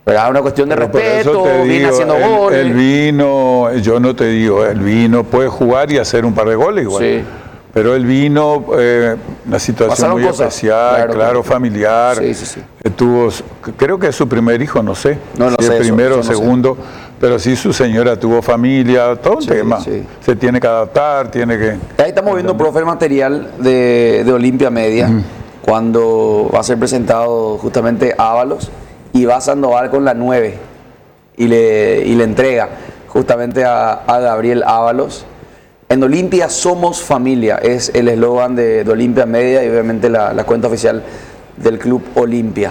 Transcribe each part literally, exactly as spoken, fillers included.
Pero es una cuestión de Pero por eso respeto, te viene digo, haciendo el, goles. el vino, yo no te digo, el vino puede jugar y hacer un par de goles igual. Sí. Pero el vino, eh, una situación Pasaron muy cosas. especial, Claro, claro, claro. familiar. Sí, sí, sí. Eh, tuvo, creo que es su primer hijo, no sé. No, no si sé es eso, primero o eso no sé. segundo. Pero sí su señora tuvo familia, todo un Sí, tema. sí. Se tiene que adaptar, tiene que... Ahí estamos viendo, profe, el material de, de Olimpia Media, uh-huh. cuando va a ser presentado justamente Ábalos y va Sandoval con la nueve y le, y le entrega justamente a, a Gabriel Ábalos. En Olimpia somos familia, es el eslogan de, de Olimpia Media y obviamente la, la cuenta oficial del Club Olimpia.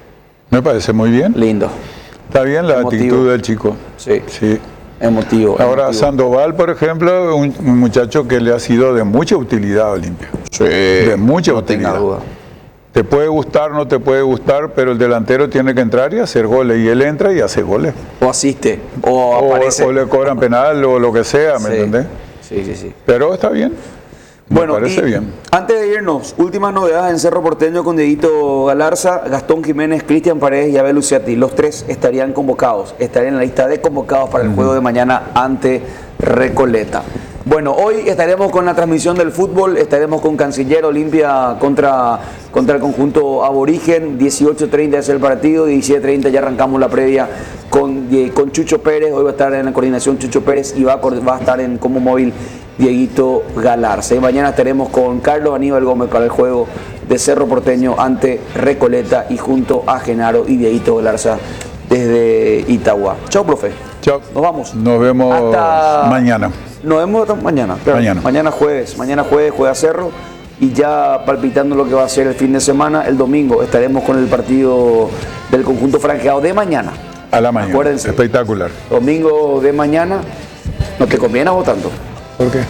Me parece muy bien. Lindo. Está bien la Emotivo. actitud del chico. Sí. Sí. Emotivo. Ahora, emotivo. Sandoval, por ejemplo, un, un muchacho que le ha sido de mucha utilidad a Olimpia. Sí. De mucha no utilidad. Tenga duda. Te puede gustar, no te puede gustar, pero el delantero tiene que entrar y hacer goles. Y él entra y hace goles. O asiste, o aparece. O, o le cobran penal o lo que sea, ¿me sí. entendés? Sí, sí, sí. Pero está bien. Me Bueno, parece y bien. Antes de irnos, últimas novedades en Cerro Porteño con Dieguito Galarza, Gastón Jiménez, Cristian Paredes y Abel Luciati. Los tres estarían convocados, estarían en la lista de convocados para el uh-huh. juego de mañana ante Recoleta. Bueno, hoy estaremos con la transmisión del fútbol, estaremos con Canciller Olimpia contra, contra el conjunto aborigen, dieciocho treinta es el partido, diecisiete treinta ya arrancamos la previa con, con Chucho Pérez, hoy va a estar en la coordinación Chucho Pérez y va a, va a estar en como móvil Dieguito Galarza. Y mañana estaremos con Carlos Aníbal Gómez para el juego de Cerro Porteño ante Recoleta y junto a Genaro y Dieguito Galarza desde Itagua. Chao, profe. Chao. Nos vamos. Nos vemos Hasta... mañana. Nos vemos mañana. Claro, mañana. Mañana jueves. Mañana jueves juega Cerro y ya palpitando lo que va a ser el fin de semana. El domingo estaremos con el partido del conjunto franjeado de mañana. A la mañana. Acuérdense. Espectacular. Domingo de mañana. ¿No te conviene a vos tanto? ¿Por qué?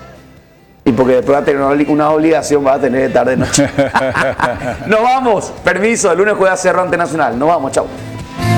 Y porque después va a tener una obligación, va a tener de tarde noche. Nos vamos. Permiso. El lunes juega Cerro ante Nacional. Nos vamos. Chao.